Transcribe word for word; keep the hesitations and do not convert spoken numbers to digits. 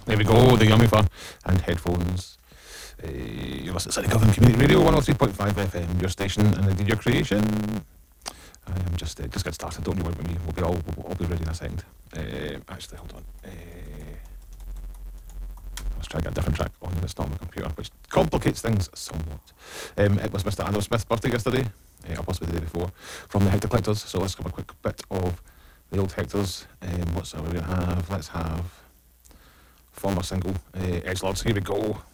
There we go, the Yummy Fur and headphones. Uh, you're listening to City Govan Community Radio one oh three point five F M, your station and indeed your creation. I am just uh, just get started, don't you worry about me. We'll be all we'll, we'll be ready in a second. Uh, actually, hold on. Uh, let's try to get a different track on that's not on my computer, which complicates things somewhat. Um, it was Mister Adam Smith's birthday yesterday, uh, or possibly the day before, from the Hector Collectors. So let's have a quick bit of the old Hectors. Um, what's that we're going to have? Let's have former single uh, Edgelords. Here we go.